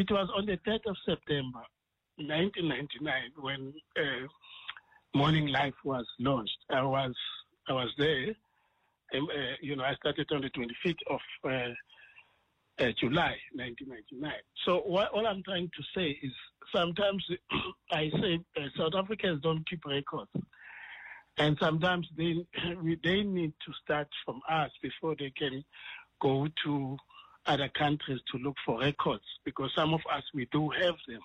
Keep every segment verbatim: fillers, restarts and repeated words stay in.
it was on the third of September, nineteen ninety-nine, when uh, Morning Life was launched. I was I was there. And, uh, you know, I started on the twenty-fifth of uh, uh, July, nineteen ninety-nine. So what, all I'm trying to say is sometimes I say uh, South Africans don't keep records. And sometimes they they need to start from us before they can go to other countries to look for records, because some of us, we do have them.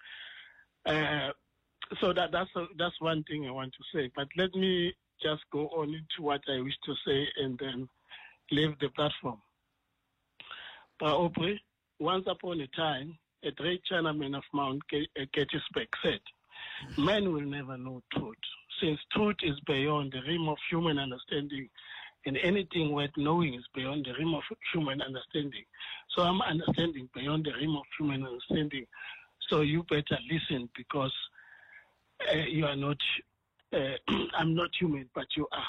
Uh, so that that's a, that's one thing I want to say. But let me just go on into what I wish to say and then leave the platform. Pa Aubrey, once upon a time, a great Chinaman of Mount Gettysburg said, "Men will never know truth, since truth is beyond the realm of human understanding, and anything worth knowing is beyond the realm of human understanding." So I'm understanding beyond the realm of human understanding. So you better listen, because uh, you are not, uh, I'm not human, but you are.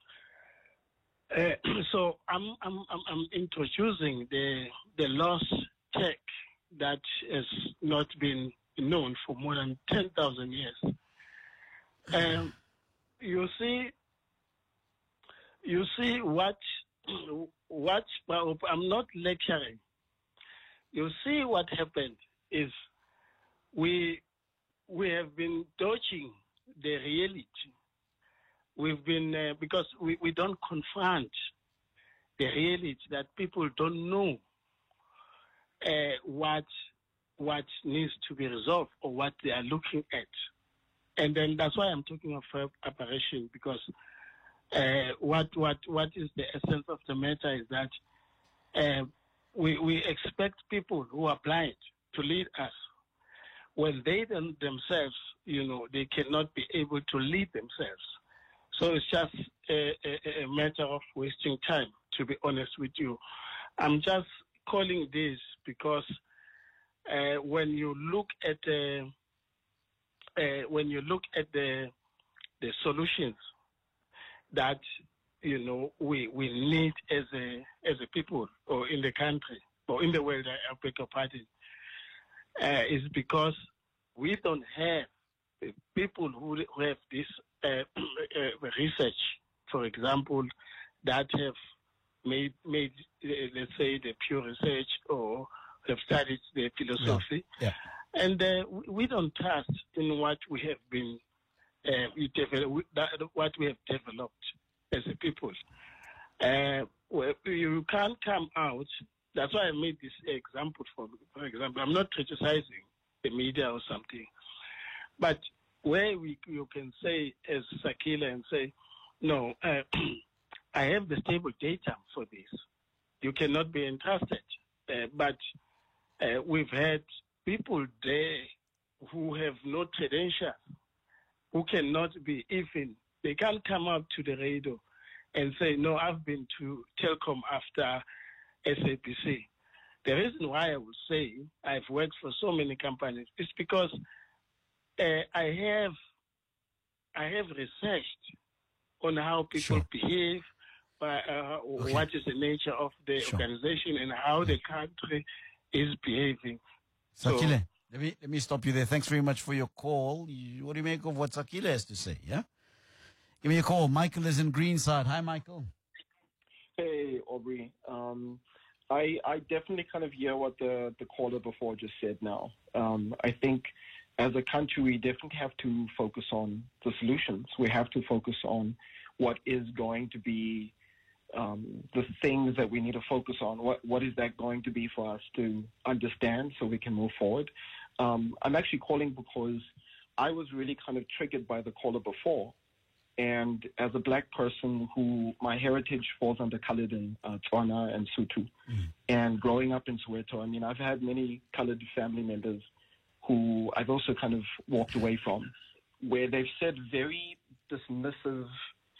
Uh, so I'm, I'm, I'm, I'm introducing the, the lost tech that has not been known for more than ten thousand years. Um, you see, you see what, what, I'm not lecturing. You see what happened is we, we have been dodging the reality. We've been, uh, because we, we don't confront the reality that people don't know uh, what, what needs to be resolved or what they are looking at. And then that's why I'm talking of uh, apparition, because uh, what what what is the essence of the matter is that uh, we we expect people who are blind to lead us when they them, themselves, you know, they cannot be able to lead themselves. So it's just a, a, a matter of wasting time, to be honest with you. I'm just calling this because uh, when you look at the Uh, when you look at the the solutions that, you know, we we need as a as a people, or in the country, or in the world, I beg your pardon, uh, is because we don't have people who have this uh, uh, research, for example, that have made made uh, let's say the pure research, or have studied the philosophy. Yeah. Yeah. And uh, we don't trust in what we have been, uh, we develop, what we have developed as a people. Uh, well, you can't come out. That's why I made this example. For for example, I'm not criticizing the media or something, but where we you can say as Sakila and say, no, uh, I have the stable data for this. You cannot be entrusted, uh, but uh, we've had people there who have no credentials, who cannot be even, they can't come up to the radio and say, no, I've been to Telkom after S A B C. The reason why I would say I've worked for so many companies is because uh, I have I have researched on how people Sure. behave, uh, uh, Okay. what is the nature of the Sure. organization, and how the country is behaving. Sakile, let me let me stop you there. Thanks very much for your call. You, what do you make of what Sakile has to say? Yeah, give me a call. Michael is in Greenside. Hi, Michael. Hey, Aubrey. Um, I I definitely kind of hear what the the caller before just said. Now, um, I think as a country we definitely have to focus on the solutions. We have to focus on what is going to be Um, the things that we need to focus on. What what is that going to be for us to understand so we can move forward? Um, I'm actually calling because I was really kind of triggered by the caller before. And as a black person who, my heritage falls under colored in uh, Tswana and Sotho. Mm. And growing up in Soweto, I mean, I've had many colored family members who I've also kind of walked away from, where they've said very dismissive,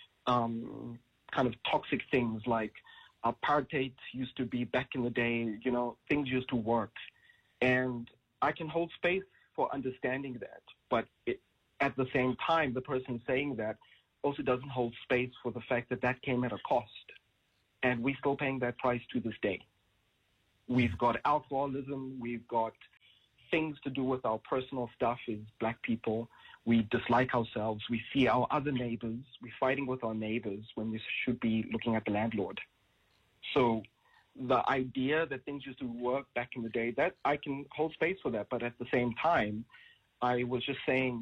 um, kind of toxic things like apartheid used to be back in the day, you know, things used to work. And I can hold space for understanding that. But it, at the same time, the person saying that also doesn't hold space for the fact that that came at a cost. And we're still paying that price to this day. We've got alcoholism, we've got things to do with our personal stuff is black people. We dislike ourselves. We see our other neighbors. We're fighting with our neighbors when we should be looking at the landlord. So the idea that things used to work back in the day, that I can hold space for that. But at the same time, I was just saying,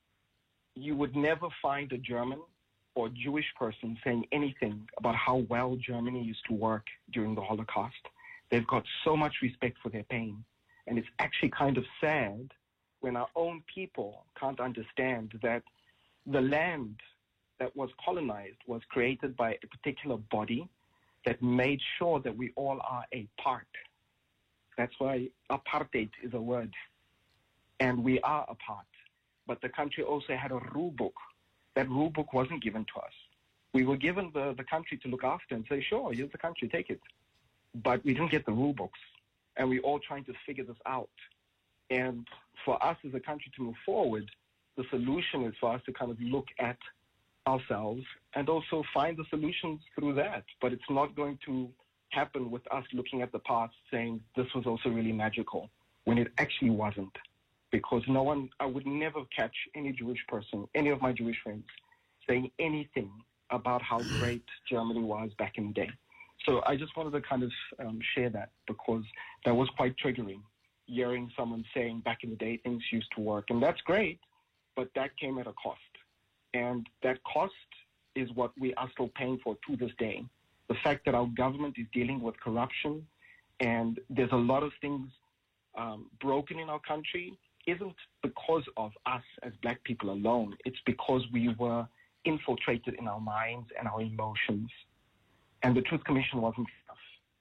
you would never find a German or Jewish person saying anything about how well Germany used to work during the Holocaust. They've got so much respect for their pain. And it's actually kind of sad when our own people can't understand that the land that was colonized was created by a particular body that made sure that we all are a part. That's why apartheid is a word. And we are a part. But the country also had a rule book. That rule book wasn't given to us. We were given the, the country to look after and say, sure, here's the country, take it. But we didn't get the rule books. And we're all trying to figure this out. And for us as a country to move forward, the solution is for us to kind of look at ourselves and also find the solutions through that. But it's not going to happen with us looking at the past saying this was also really magical when it actually wasn't. Because no one, I would never catch any Jewish person, any of my Jewish friends, saying anything about how great Germany was back in the day. So I just wanted to kind of um, share that because that was quite triggering, hearing someone saying back in the day things used to work. And that's great, but that came at a cost. And that cost is what we are still paying for to this day. The fact that our government is dealing with corruption and there's a lot of things um, broken in our country isn't because of us as black people alone. It's because we were infiltrated in our minds and our emotions. And the Truth Commission wasn't enough.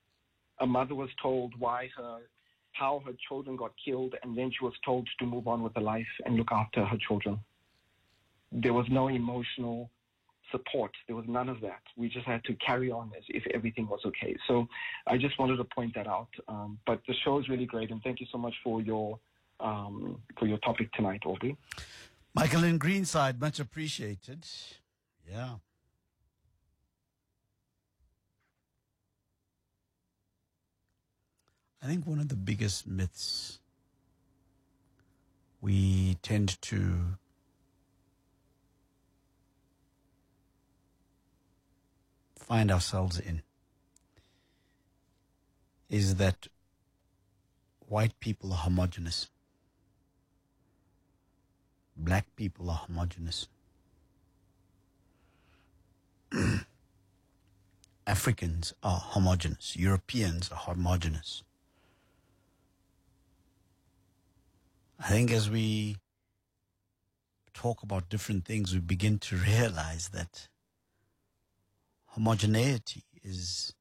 A mother was told why her, how her children got killed, and then she was told to move on with her life and look after her children. There was no emotional support. There was none of that. We just had to carry on as if everything was okay. So I just wanted to point that out. Um, but the show is really great, and thank you so much for your um, for your topic tonight, Aubrey. Michael in Greenside, much appreciated. Yeah. I think one of the biggest myths we tend to find ourselves in is that white people are homogenous. Black people are homogenous. Africans are homogenous. Europeans are homogenous. I think as we talk about different things, we begin to realize that homogeneity is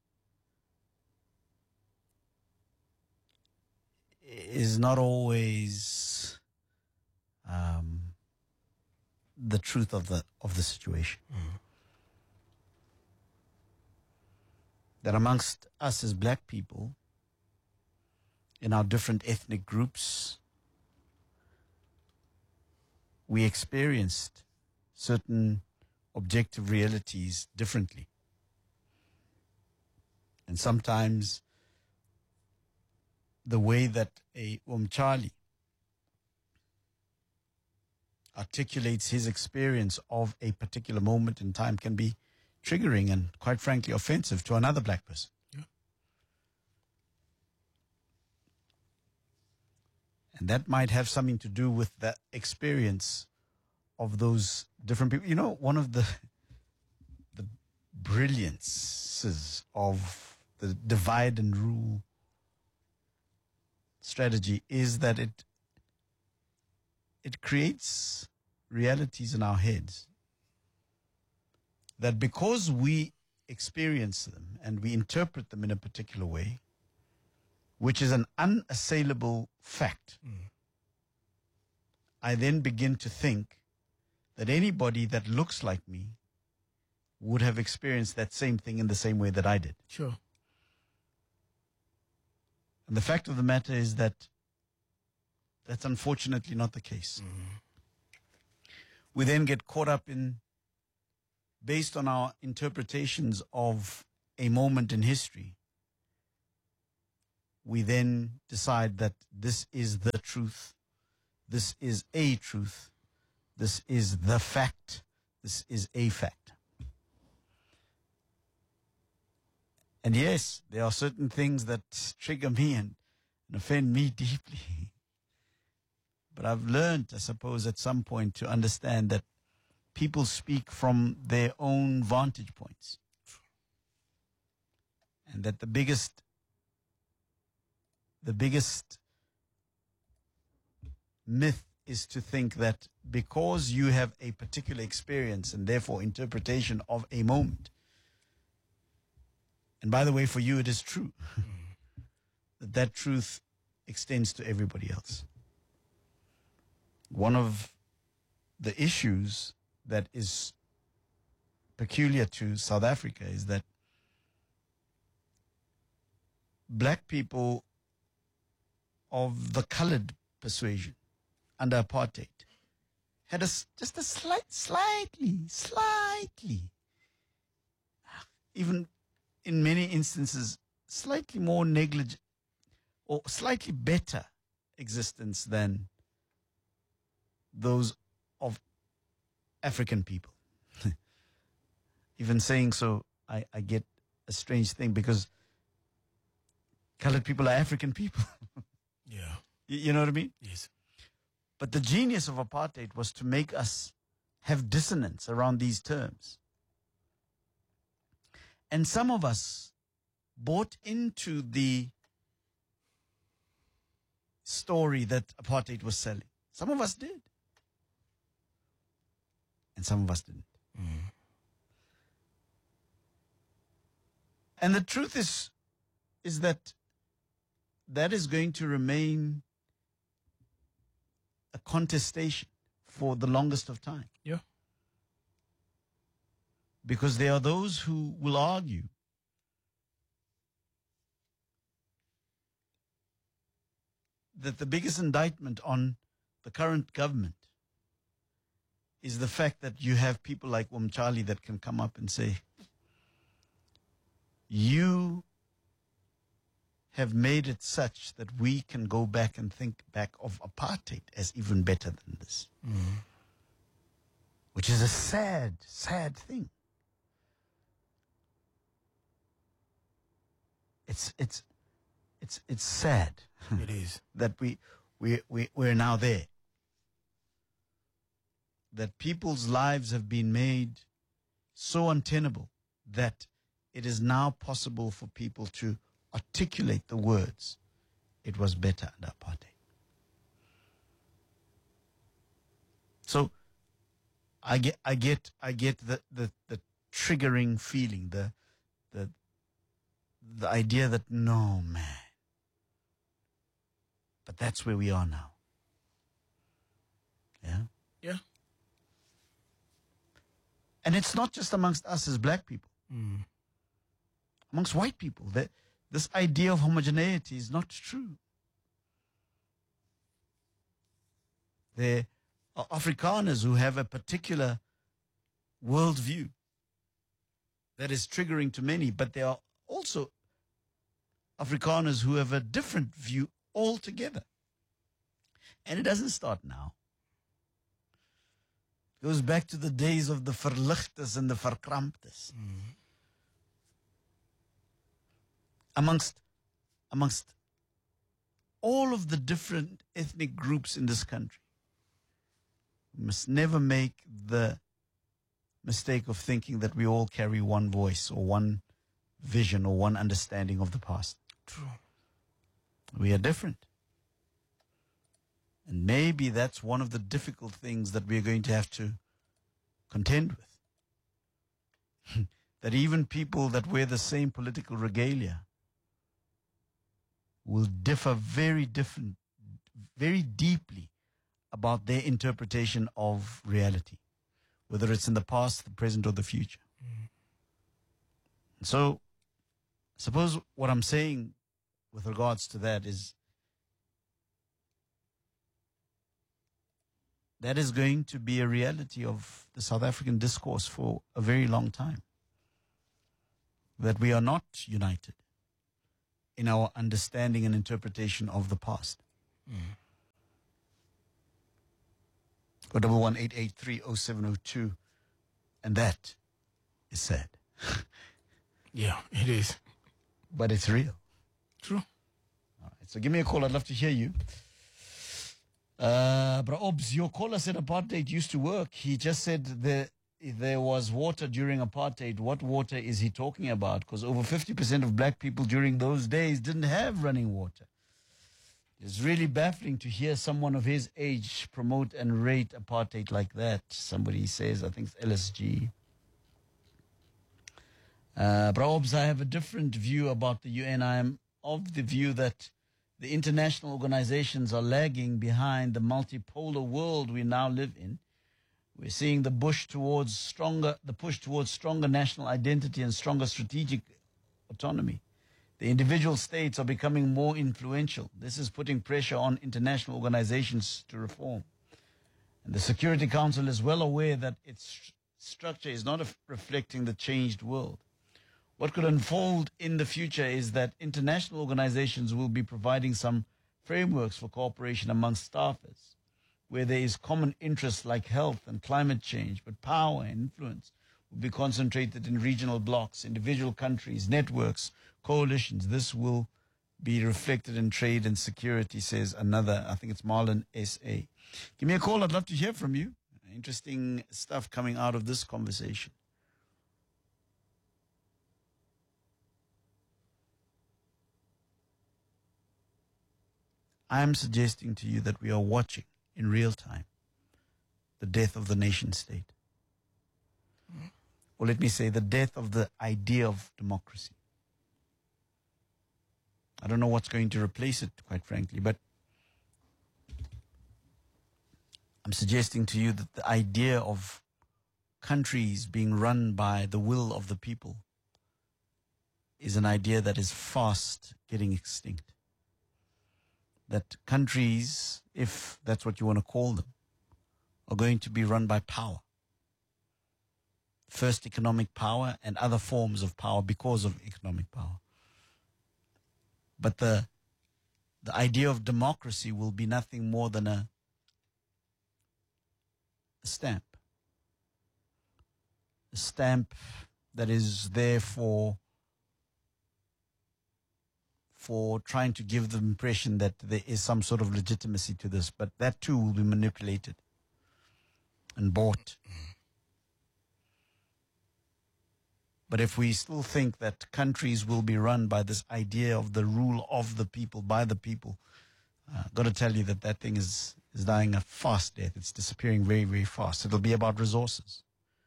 is not always um, the truth of the of the situation. Mm. That amongst us as black people, in our different ethnic groups, we experienced certain objective realities differently. And sometimes the way that a Umchali articulates his experience of a particular moment in time can be triggering and, quite frankly, offensive to another black person. Yeah. And that might have something to do with the experience of those different people. You know, one of the the brilliances of the divide and rule strategy is that it it creates realities in our heads that because we experience them and we interpret them in a particular way, which is an unassailable fact, mm. I then begin to think that anybody that looks like me would have experienced that same thing in the same way that I did. Sure. And the fact of the matter is that that's unfortunately not the case. Mm-hmm. We then get caught up in, based on our interpretations of a moment in history, we then decide that this is the truth, this is a truth, this is the fact, this is a fact. And yes, there are certain things that trigger me and, and offend me deeply. But I've learned, I suppose, at some point to understand that people speak from their own vantage points. And that the biggest, the biggest myth is to think that because you have a particular experience and therefore interpretation of a moment, and by the way, for you it is true, that that truth extends to everybody else. One of the issues that is peculiar to South Africa is that black people of the colored persuasion under apartheid had a, just a slight, slightly, slightly, even in many instances, slightly more negligent or slightly better existence than those of African people. Even saying so, I, I get a strange thing because colored people are African people. Yeah. You, you know what I mean? Yes. But the genius of apartheid was to make us have dissonance around these terms. And some of us bought into the story that apartheid was selling. Some of us did. And some of us didn't. Mm. And the truth is, is that that is going to remain a contestation for the longest of time. Yeah. Because there are those who will argue that the biggest indictment on the current government is the fact that you have people like Umchali that can come up and say, you have made it such that we can go back and think back of apartheid as even better than this. Mm. Which is a sad, sad thing. It's it's it's it's sad It is. that we we we we're now there. That people's lives have been made so untenable that it is now possible for people to articulate the words, it was better under apartheid. So I get I get I get the, the, the triggering feeling, the the the idea that no man. But that's where we are now. Yeah? Yeah. And it's not just amongst us as black people. Mm. Amongst white people. That this idea of homogeneity is not true. There are Afrikaners who have a particular worldview that is triggering to many, but there are also Afrikaners who have a different view altogether. And it doesn't start now. It goes back to the days of the verlichtes and the verkramptes. Mm. Amongst, amongst all of the different ethnic groups in this country, we must never make the mistake of thinking that we all carry one voice or one vision or one understanding of the past. True. We are different. And maybe that's one of the difficult things that we're going to have to contend with. That even people that wear the same political regalia will differ very different, very deeply about their interpretation of reality, whether it's in the past, the present, or the future. Mm. So, suppose what I'm saying with regards to that is that is going to be a reality of the South African discourse for a very long time. That we are not united in our understanding and interpretation of the past. Mm. Or double one eight eight three oh seven oh two, and that is sad. Yeah, it is. But it's real. True. All right, so give me a call. I'd love to hear you. Uh, Bra Obs, your caller said apartheid used to work. He just said there, there was water during apartheid. What water is he talking about? Because over fifty percent of black people during those days didn't have running water. It's really baffling to hear someone of his age promote and rate apartheid like that. Somebody says, I think it's L S G. Uh, Bra Obs, I have a different view about the U N. I am of the view that the international organizations are lagging behind the multipolar world we now live in. We're seeing the push towards stronger, the push towards stronger national identity and stronger strategic autonomy. The individual states are becoming more influential. This is putting pressure on international organizations to reform. And the Security Council is well aware that its st- structure is not a f- reflecting the changed world. What could unfold in the future is that international organizations will be providing some frameworks for cooperation amongst staffers, where there is common interests like health and climate change, but power and influence will be concentrated in regional blocks, individual countries, networks, coalitions. This will be reflected in trade and security, says another, I think it's Marlon S A. Give me a call. I'd love to hear from you. Interesting stuff coming out of this conversation. I am suggesting to you that we are watching in real time the death of the nation state. Or let me say the death of the idea of democracy. I don't know what's going to replace it, quite frankly, but I'm suggesting to you that the idea of countries being run by the will of the people is an idea that is fast getting extinct. That countries, if that's what you want to call them, are going to be run by power. First, economic power and other forms of power because of economic power. But the the idea of democracy will be nothing more than a, a stamp. A stamp that is there for for trying to give the impression that there is some sort of legitimacy to this, but that too will be manipulated and bought. But if we still think that countries will be run by this idea of the rule of the people, by the people, I've uh, got to tell you that that thing is, is dying a fast death. It's disappearing very, very fast. It'll be about resources.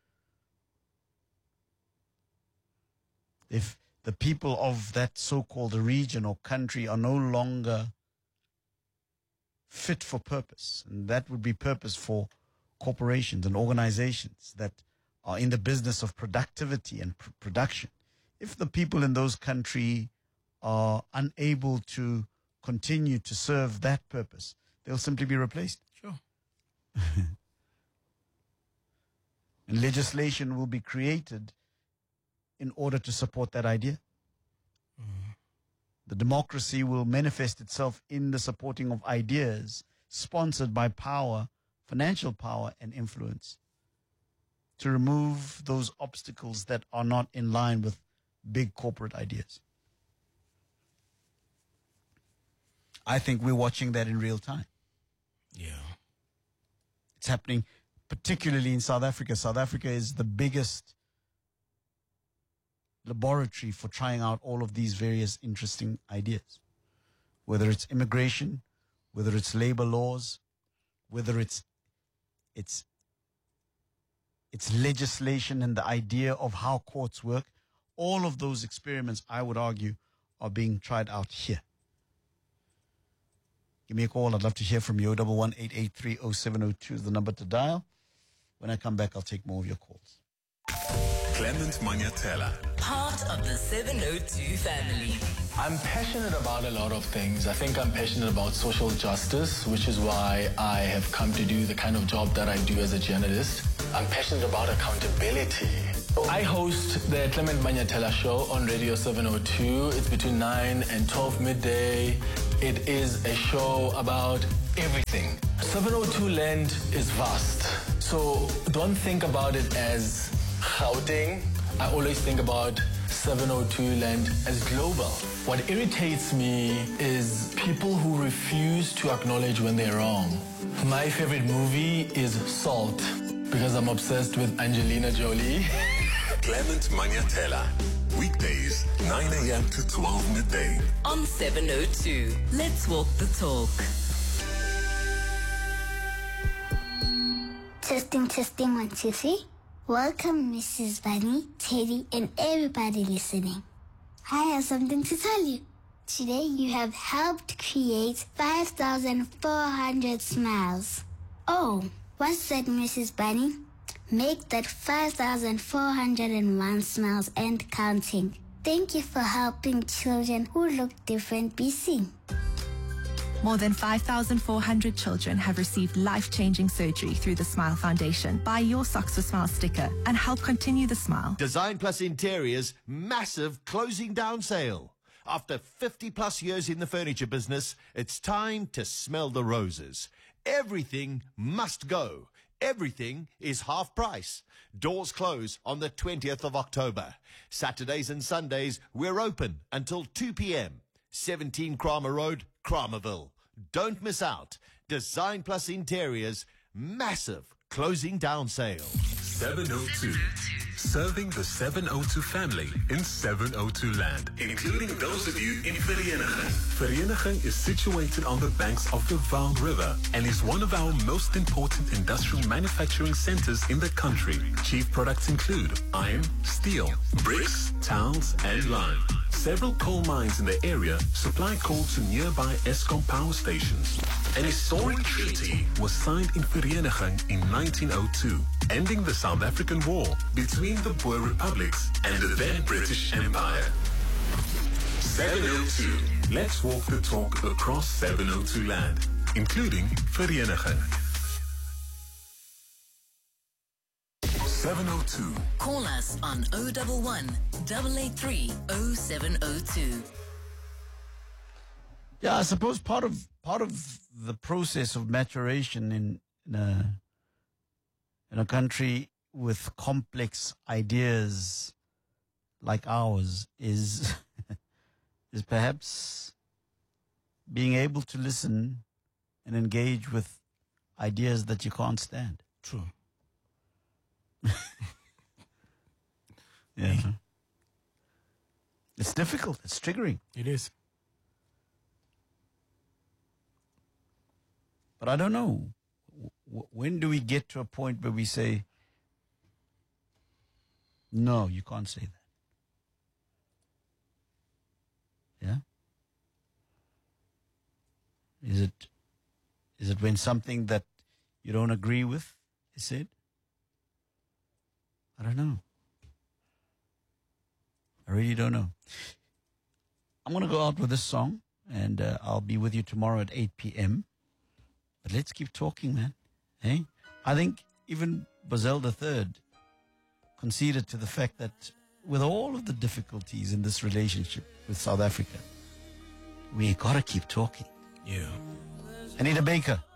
If the people of that so-called region or country are no longer fit for purpose, and that would be purpose for corporations and organizations that are in the business of productivity and pr- production. If the people in those countries are unable to continue to serve that purpose, they'll simply be replaced. Sure. And legislation will be created in order to support that idea. Mm. The democracy will manifest itself in the supporting of ideas sponsored by power, financial power and influence, to remove those obstacles that are not in line with big corporate ideas. I think we're watching that in real time. Yeah. It's happening particularly in South Africa. South Africa is the biggest laboratory for trying out all of these various interesting ideas, whether it's immigration, whether it's labor laws, whether it's it's it's legislation and the idea of how courts work. All of those experiments, I would argue, are being tried out here. Give me a call. I'd love to hear from you. Double one eight eight three oh seven oh two is the number to dial. When I come back, I'll take more of your calls. Clement Manyathela. Part of the seven oh two family. I'm passionate about a lot of things. I think I'm passionate about social justice, which is why I have come to do the kind of job that I do as a journalist. I'm passionate about accountability. I host the Clement Manyatela show on Radio seven oh two. It's between nine and twelve midday. It is a show about everything. seven oh two land is vast. So don't think about it as Gauteng. I always think about seven oh two land as global. What irritates me is people who refuse to acknowledge when they're wrong. My favorite movie is Salt because I'm obsessed with Angelina Jolie. Clement Manyatela. Weekdays, nine a.m. to twelve midday. On seven oh two. Let's walk the talk. Testing, testing, one, two, three. Welcome, Missus Bunny, Teddy, and everybody listening. I have something to tell you. Today, you have helped create five thousand four hundred smiles. Oh, what's that, Missus Bunny? Make that five thousand four hundred one smiles and counting. Thank you for helping children who look different be seen. More than five thousand four hundred children have received life-changing surgery through the Smile Foundation. Buy your Socks for Smile sticker and help continue the smile. Design Plus Interiors, massive closing down sale. After fifty plus years in the furniture business, it's time to smell the roses. Everything must go. Everything is half price. Doors close on the twentieth of October. Saturdays and Sundays, we're open until two p.m. seventeen Kramer Road, Kramerville. Don't miss out. Design Plus Interiors, massive closing down sale. seven oh two. Serving the seven oh two family in seven oh two land, including those of you in Vereeniging. Vereeniging is situated on the banks of the Vaal River and is one of our most important industrial manufacturing centers in the country. Chief products include iron, steel, bricks, tiles, and lime. Several coal mines in the area supply coal to nearby Eskom power stations. An historic treaty was signed in Vereeniging in nineteen oh two, ending the South African War between the Boer republics and the then British Empire. seven oh two. Let's walk the talk across seven oh two land, including Vereeniging. seven oh two. Call us on oh one one, eight eight three, oh seven oh two. Yeah, I suppose part of part of the process of maturation in, in a in a country with complex ideas like ours is is perhaps being able to listen and engage with ideas that you can't stand. True. Yeah. It's difficult. It's triggering. It is. But I don't know. W- when do we get to a point where we say, no, you can't say that? Yeah? Is it, is it when something that you don't agree with is said? I don't know. I really don't know. I'm going to go out with this song, and uh, I'll be with you tomorrow at eight p.m. But let's keep talking, man. Hey? I think even Brazil the Third conceded to the fact that with all of the difficulties in this relationship with South Africa, we got to keep talking. Yeah. Anita Baker.